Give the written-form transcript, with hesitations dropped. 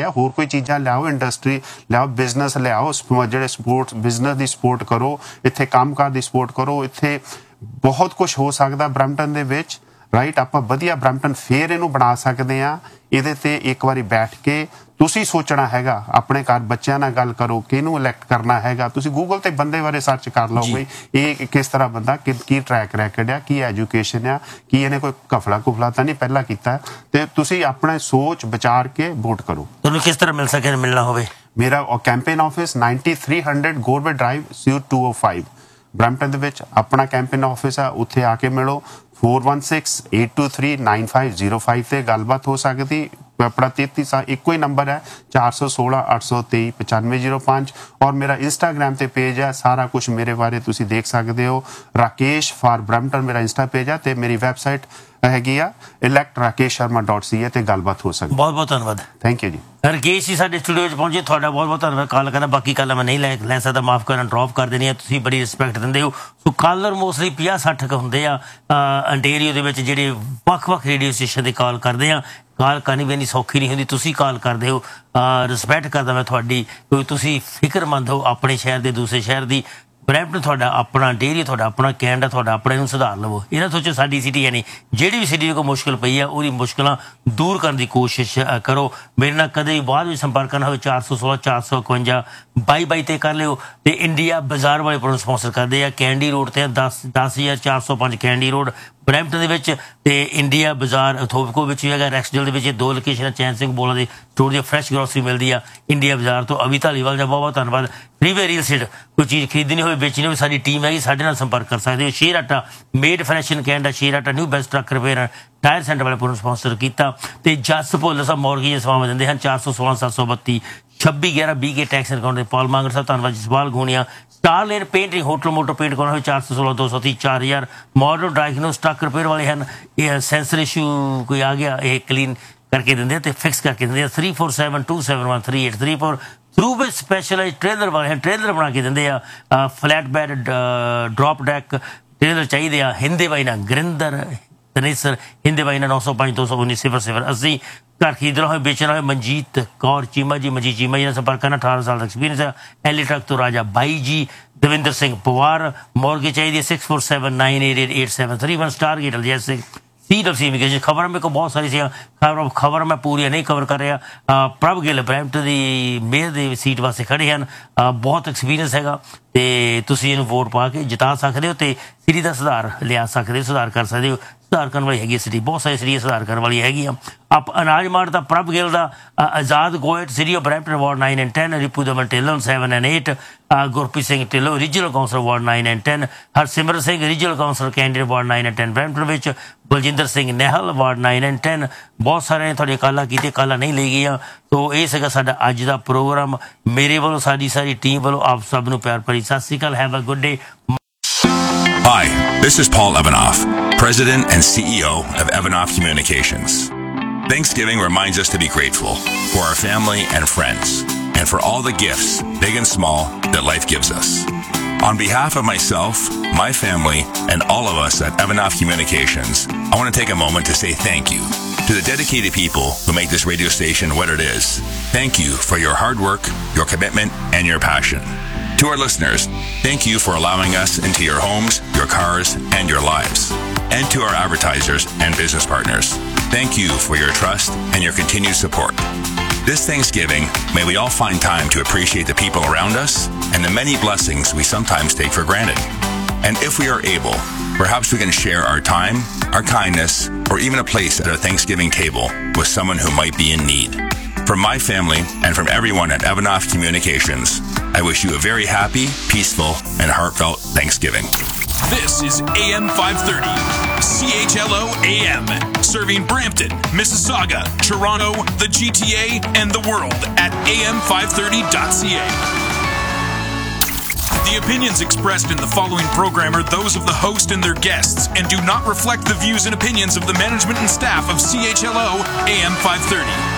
ਰਿਹਾ, ਹੋਰ ਕੋਈ ਚੀਜ਼ਾਂ ਲਿਆਓ, ਇੰਡਸਟਰੀ ਲਿਆਓ, ਬਿਜ਼ਨਸ ਲਿਆਓ, ਜਿਹੜੇ ਸਪੋਰਟਸ ਬਿਜ਼ਨਸ ਦੀ ਸਪੋਰਟ ਕਰੋ, ਇੱਥੇ ਕੰਮਕਾਰ ਦੀ ਸਪੋਰਟ ਕਰੋ। ਇੱਥੇ ਬਹੁਤ ਕੁਝ ਹੋ ਸਕਦਾ ਬਰੈਂਪਟਨ ਦੇ ਵਿੱਚ, ਰਾਈਟ। ਆਪਾਂ ਵਧੀਆ ਬਰੈਂਪਟਨ ਫੇਰ ਇਹਨੂੰ ਬਣਾ ਸਕਦੇ ਹਾਂ। ਇਹਦੇ ਤੇ ਇੱਕ ਵਾਰੀ ਬੈਠ ਕੇ ਤੁਸੀਂ ਸੋਚਣਾ ਹੈਗਾ, ਆਪਣੇ ਘਰ ਬੱਚਿਆਂ ਨਾਲ ਗੱਲ ਕਰੋ, ਕਿਹਨੂੰ ਇਲੈਕਟ ਕਰਨਾ ਹੈਗਾ। ਤੁਸੀਂ ਗੂਗਲ ਤੇ ਬੰਦੇ ਬਾਰੇ ਸਰਚ ਕਰ ਲਓ ਬਈ ਇਹ ਕਿਸ ਤਰ੍ਹਾਂ ਬੰਦਾ, ਕੀ ਟਰੈਕ ਰੈਕਡ ਆ, ਕੀ ਐਜੂਕੇਸ਼ਨ ਆ, ਕੀ ਇਹਨੇ ਕੋਈ ਘਫਲਾ ਤਾਂ ਨਹੀਂ ਪਹਿਲਾਂ ਕੀਤਾ, ਤੇ ਤੁਸੀਂ ਆਪਣਾ ਸੋਚ ਵਿਚਾਰ ਕੇ ਵੋਟ ਕਰੋ। ਤੁਹਾਨੂੰ ਕਿਸ ਤਰ੍ਹਾਂ ਮਿਲ ਸਕੇ, ਮਿਲਣਾ ਹੋਵੇ? ਮੇਰਾ campaign office 9300 ਗੋਰਵੇ drive suit 205 Brampton ਦੇ ਵਿੱਚ ਆਪਣਾ ਕੈਂਪੇਨ ਆਫਿਸ ਆ। ਉੱਥੇ ਆ ਕੇ ਮਿਲੋ। 4168239505 ਤੇ ਗੱਲਬਾਤ ਹੋ ਸਕਦੀ। ਆਪਣਾ 33 ਇੱਕੋ ਹੀ ਨੰਬਰ ਹੈ 416-823-9505 ਔਰ ਮੇਰਾ ਇੰਸਟਾਗ੍ਰਾਮ ਤੇ ਪੇਜ ਹੈ। ਸਾਰਾ ਕੁਝ ਮੇਰੇ ਬਾਰੇ ਤੁਸੀਂ ਦੇਖ ਸਕਦੇ ਹੋ। ਰਾਕੇਸ਼ ਫਾਰ ਬਰੈਂਪਟਨ ਮੇਰਾ ਇੰਸਟਾ ਪੇਜ ਹੈ ਤੇ ਮੇਰੀ ਵੈਬਸਾਈਟ ਹੈਗੀ ਆ electrakeshsharma.ca ਤੇ ਗੱਲਬਾਤ ਹੋ ਸਕਦੀ। ਬਹੁਤ ਬਹੁਤ ਧੰਨਵਾਦ। ਥੈਂਕ ਯੂ ਜੀ। ਰਕੇਸ਼ ਜੀ ਸਾਡੇ ਸਟੂਡੀਓ 'ਚ ਪਹੁੰਚੇ, ਤੁਹਾਡਾ ਬਹੁਤ ਬਹੁਤ ਧੰਨਵਾਦ। ਕਾਲ ਕਰਨਾ, ਬਾਕੀ ਕੱਲ੍ਹ ਮੈਂ ਨਹੀਂ ਲੈ ਸਕਦਾ, ਮਾਫ ਕਰਨਾ, ਡਰੋਪ ਕਰ ਦੇਣੀ ਹੈ। ਤੁਸੀਂ ਬੜੀ ਰਿਸਪੈਕਟ ਦਿੰਦੇ ਹੋ। ਸੋ ਕਾਲਰ ਮੋਸਟਲੀ 50-60 ਹੁੰਦੇ ਆ ਅੰਟੇਰੀਓ ਦੇ ਵਿੱਚ, ਜਿਹੜੇ ਵੱਖ-ਵੱਖ ਰੇਡੀਓ ਸਟੇਸ਼ਨ 'ਤੇ ਕਾਲ ਕਰਦੇ ਆ। ਕਾਲ ਕਰਨੀ ਵੀ ਇੰਨੀ ਸੌਖੀ ਨਹੀਂ ਹੁੰਦੀ, ਤੁਸੀਂ ਕਾਲ ਕਰਦੇ ਹੋ। ਰਿਸਪੈਕਟ ਕਰਦਾ ਮੈਂ ਤੁਹਾਡੀ, ਕਿਉਂਕਿ ਤੁਸੀਂ ਫਿਕਰਮੰਦ ਹੋ ਆਪਣੇ ਸ਼ਹਿਰ ਦੇ, ਦੂਸਰੇ ਸ਼ਹਿਰ ਦੀ। ਬਰੈਂਪਟਨ ਤੁਹਾਡਾ ਆਪਣਾ, ਡੇਅਰੀ ਤੁਹਾਡਾ ਆਪਣਾ, ਕੈਨੇਡਾ ਤੁਹਾਡਾ ਆਪਣਾ, ਇਹਨੂੰ ਸੁਧਾਰ ਲਵੋ। ਇਹ ਨਾ ਸੋਚੋ ਸਾਡੀ ਸਿਟੀ ਹੈ ਨਹੀਂ। ਜਿਹੜੀ ਵੀ ਸਿਟੀ ਕੋਈ ਮੁਸ਼ਕਿਲ ਪਈ ਆ, ਉਹਦੀ ਮੁਸ਼ਕਿਲਾਂ ਦੂਰ ਕਰਨ ਦੀ ਕੋਸ਼ਿਸ਼ ਕਰੋ। ਮੇਰੇ ਨਾਲ ਕਦੇ ਬਾਅਦ ਵਿੱਚ ਸੰਪਰਕ ਕਰਨਾ ਹੋਵੇ 416-451-2222 ਤੇ ਕਰ ਲਿਓ। ਤੇ ਇੰਡੀਆ ਬਾਜ਼ਾਰ ਵਾਲੇ ਪ੍ਰੋਗਰਾਮ ਸਪਾਂਸਰ ਕਰਦੇ ਆ। ਕੈਂਡੀ ਰੋਡ ਤੇ 10,405 ਕੈਂਡੀ ਰੋਡ ਬਰੈਂਪਟਨ ਦੇ ਵਿੱਚ, ਤੇ ਇੰਡੀਆ ਬਾਜ਼ਾਰ ਅਥੋਪਕੋ ਵਿੱਚ ਵੀ ਹੈਗਾ, ਰੈਕਸਡੇਲ ਦੇ ਵਿੱਚ। ਇਹ 2 ਲੋਕੇਸ਼ਨ ਚੈਨ ਸਿੰਘ ਬੋਲਾ ਦੀ ਸਟੋਰ ਦੀ ਫਰੈਸ਼ ਗਰੋਸਰੀ ਮਿਲਦੀ ਆ ਇੰਡੀਆ ਬਾਜ਼ਾਰ ਤੋਂ। ਅਵੀ ਧਾਲੀਵਾਲ ਦਾ ਬਹੁਤ ਬਹੁਤ ਧੰਨਵਾਦ। ਫਰੀਵੇ ਰੀਅਲ ਸਟੇਟ, ਕੋਈ ਚੀਜ਼ ਖਰੀਦਣੀ ਹੋਵੇ, ਵੇਚਣੀ ਹੋਵੇ, ਸਾਡੀ ਟੀਮ ਹੈਗੀ, ਸਾਡੇ ਨਾਲ ਸੰਪਰਕ ਕਰ ਸਕਦੇ ਹੋ। ਸ਼ੇਰ ਆਟਾ ਮੇਡ ਫੈਸ਼ਨ ਕੈਨੇਡਾ, ਸ਼ੇਰ ਆਟਾ new best truck repair tyre centre ਵਾਲੇ ਪ੍ਰੋਗਰਾਮ ਸਪਾਂਸਰ ਕੀਤਾ। ਤੇ ਜਸ ਭੁੱਲਰ ਸਾਹਿਬ ਮੌਰਗੇਜ ਸੇਵਾਵਾਂ ਦਿੰਦੇ ਹਨ 416-732 2611 BK ਟੈਕਸ ਅਕਾਊਂਟ ਦੇ। ਪਾਲ ਮਾਂਗਰ ਸਾਹਿਬ ਧੰਨਵਾਦ। Jaspal ਗੋਣੀਆ star lane painting, hotel motor paint ਕਰਾਉਣਾ ਹੋਵੇ 416-230 4000। ਮਾਡਰਨ ਡਾਇਗਨੋਸ ਟਰੱਕ ਰਿਪੇਅਰ ਵਾਲੇ ਹਨ। ਇਹ ਸੈਂਸਰ ਇਸ਼ੂ ਕੋਈ ਆ ਗਿਆ, ਇਹ ਕਲੀਨ ਕਰਕੇ ਦਿੰਦੇ ਤੇ ਫਿਕਸ ਕਰਕੇ ਦਿੰਦੇ ਆ। 3472713834 ਥਰੂ ਵਿੱਚ ਸਪੈਸ਼ਲਾਈਜ਼ ਟ੍ਰੇਲਰ ਵਾਲੇ ਹਨ, ਟ੍ਰੇਲਰ ਬਣਾ ਕੇ ਦਿੰਦੇ ਆ। Flat bed, drop deck trailer ਚਾਹੀਦੇ ਆ। ਹਿੰਦੇ ਬਾਈ ਨਾਲ ਗੁਰਿੰਦਰ ਤਨੇਸਰ, ਹਿੰਦੇ ਬਾਈ ਨਾਲ 905-219-0080। ਘਰ ਖਰੀਦਣਾ ਹੋਵੇ, ਵੇਚਣਾ ਹੋਵੇ, ਮਨਜੀਤ ਕੌਰ ਚੀਮਾ ਜੀ, ਮਨਜੀਤ ਚੀਮਾ ਜੀ ਨਾਲ ਸੰਪਰਕ ਕਰਨਾ। 18 ਸਾਲ ਦਾ ਐਕਸਪੀਰੀਅੰਸ ਹੈ। ਐਲੀ ਟਰੱਕ ਤੋਂ ਰਾਜਾ ਬਾਈ ਜੀ, ਦਵਿੰਦਰ ਸਿੰਘ ਪਵਾਰ। ਮੌਰਗੇਜ ਚਾਹੀਦੀ ਹੈ 6479888731। Star gate ਅਲਜੈਸ Singh CWC immigration. ਖਬਰਾਂ ਮੇਰੇ ਕੋਲ ਬਹੁਤ ਸਾਰੀ ਸੀ, ਖਬਰ ਮੈਂ ਪੂਰੀਆਂ ਨਹੀਂ ਕਵਰ ਕਰ ਰਿਹਾ। ਪ੍ਰਭ ਗਿੱਲ ਬਰੈਂਪਟਨ ਦੀ ਮੇਅਰ ਦੀ ਸੀਟ ਵਾਸਤੇ ਖੜੇ ਹਨ। ਬਹੁਤ ਐਕਸਪੀਰੀਅੰਸ ਹੈਗਾ ਤੇ ਤੁਸੀਂ ਇਹਨੂੰ ਵੋਟ ਪਾ ਕੇ ਜਿਤਾ ਸਕਦੇ ਹੋ ਤੇ ਸਿਟੀ ਦਾ ਸੁਧਾਰ ਲਿਆ ਸਕਦੇ ਹੋ, ਸੁਧਾਰ ਕਰ ਸਕਦੇ ਹੋ। ਸੁਧਾਰ ਕਰਨ ਵਾਲੀ ਹੈਗੀ ਸਿਟੀ, ਬਹੁਤ ਸਾਰੀ ਸਿਟੀ ਸੁਧਾਰ ਕਰਨ ਵਾਲੀ ਹੈਗੀ ਆ। ਆਪ ਅਨਾਜ mart the Prabh Gill the, Azad ਗੋਇਟ city of Brampton ward 9 and 10, Ripu Daman Dhillon 7 and 8, Gurpreet Singh Dhillon regional councillor ward 9 and 10, Harsimran Singh regional councillor candidate ward 9 and 10 Brampton ਵਿੱਚ, ਬਲਜਿੰਦਰ ਸਿੰਘ ਨਿਹਲ ਵਾਰਡ 9 and 10। ਬਹੁਤ ਸਾਰਿਆਂ ਨੇ ਤੁਹਾਡੀਆਂ ਕਾਲਾਂ ਕੀਤੀਆਂ, ਕਾਲਾਂ ਨਹੀਂ ਲਈ ਗਈਆਂ। ਤੋ ਇਹ ਸੀਗਾ ਸਾਡਾ ਅੱਜ ਦਾ ਪ੍ਰੋਗਰਾਮ। ਮੇਰੇ ਵੱਲੋਂ, ਸਾਡੀ ਸਾਰੀ ਟੀਮ ਵੱਲੋਂ ਆਪ ਸਭ ਨੂੰ ਪਿਆਰ ਭਰੀ ਸਤਿ ਸ਼੍ਰੀ ਅਕਾਲ। Have a good day. Hi, this is Paul Evanoff, President and CEO of Evanoff Communications. Thanksgiving reminds us to be grateful for our family and friends, and for all the gifts, big and small, that life gives us. On behalf of myself, my family, and all of us at Evanoff Communications, I want to take a moment to say thank you to the dedicated people who make this radio station what it is. Thank you for your hard work, your commitment, and your passion. To our listeners, thank you for allowing us into your homes, your cars, and your lives. And to our advertisers and business partners, thank you for your trust and your continued support. This Thanksgiving, may we all find time to appreciate the people around us and the many blessings we sometimes take for granted. And if we are able, perhaps we can share our time, our kindness, or even a place at a Thanksgiving table with someone who might be in need. From my family and from everyone at Evanoff Communications, I wish you a very happy, peaceful, and heartfelt Thanksgiving. This is AM 530, CHLO AM, serving Brampton, Mississauga, Toronto, the GTA, and the world at am530.ca. The opinions expressed in the following program are those of the host and their guests and do not reflect the views and opinions of the management and staff of CHLO AM 530.